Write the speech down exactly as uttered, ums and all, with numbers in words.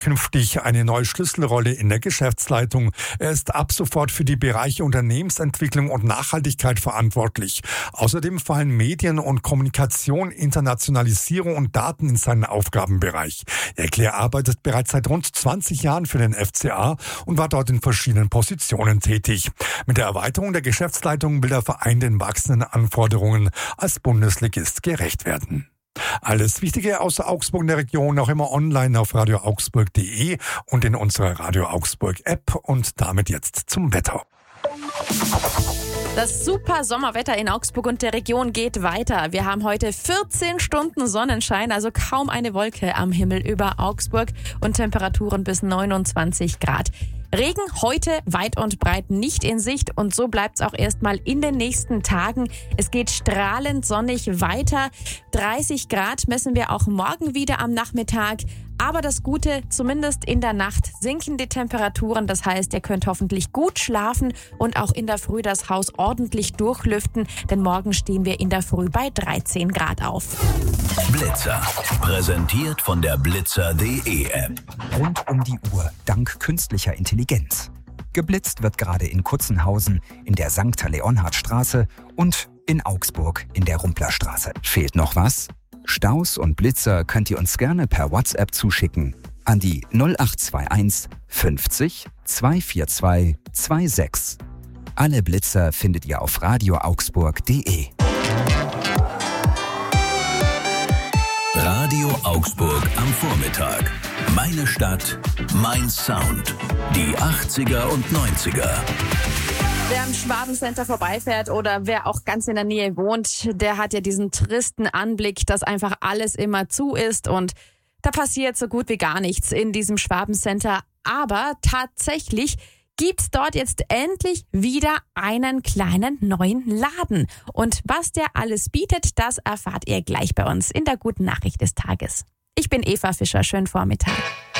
künftig eine neue Schlüsselrolle in der Geschäftsleitung. Er ist ab sofort für die Bereiche Unternehmensentwicklung und Nachhaltigkeit verantwortlich. Außerdem fallen Medien und Kommunikation, Internationalisierung und Daten in seinen Aufgabenbereich. Erklär arbeitet bereits seit rund zwanzig Jahren für den F C A und war dort in verschiedenen Positionen tätig. Mit der Erweiterung der Geschäftsleitung will der Verein den wachsenden Anforderungen als Bundesligist gerecht werden. Alles Wichtige aus Augsburg und der Region auch immer online auf radio augsburg punkt de und in unserer Radio Augsburg App. Und damit jetzt zum Wetter. Das super Sommerwetter in Augsburg und der Region geht weiter. Wir haben heute vierzehn Stunden Sonnenschein, also kaum eine Wolke am Himmel über Augsburg und Temperaturen bis neunundzwanzig Grad. Regen heute weit und breit nicht in Sicht und so bleibt es auch erstmal in den nächsten Tagen. Es geht strahlend sonnig weiter. dreißig Grad messen wir auch morgen wieder am Nachmittag. Aber das Gute, zumindest in der Nacht sinken die Temperaturen. Das heißt, ihr könnt hoffentlich gut schlafen und auch in der Früh das Haus ordentlich durchlüften. Denn morgen stehen wir in der Früh bei dreizehn Grad auf. Blitzer, präsentiert von der blitzer punkt de App. Rund um die Uhr, dank künstlicher Intelligenz. Geblitzt wird gerade in Kutzenhausen, in der Sankt Leonhardstraße und in Augsburg in der Rumplerstraße. Fehlt noch was? Staus und Blitzer könnt ihr uns gerne per WhatsApp zuschicken an die null acht zwei eins fünfzig zweihundertvierundzwanzig sechsundzwanzig. Alle Blitzer findet ihr auf radio augsburg punkt de. Radio Augsburg am Vormittag. Meine Stadt, mein Sound. Die achtziger und neunziger. Wer am Schwabencenter vorbeifährt oder wer auch ganz in der Nähe wohnt, der hat ja diesen tristen Anblick, dass einfach alles immer zu ist und da passiert so gut wie gar nichts in diesem Schwabencenter. Aber tatsächlich gibt's dort jetzt endlich wieder einen kleinen neuen Laden. Und was der alles bietet, das erfahrt ihr gleich bei uns in der guten Nachricht des Tages. Ich bin Eva Fischer, schönen Vormittag.